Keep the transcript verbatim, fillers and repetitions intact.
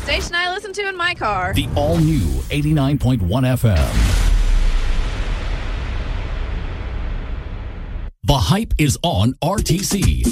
station I listen to in my car. The all-new eighty-nine point one F M. The Hype is on R T C.